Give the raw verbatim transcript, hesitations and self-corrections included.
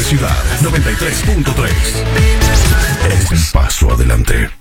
ciudad, noventa y tres punto tres. Es un paso adelante.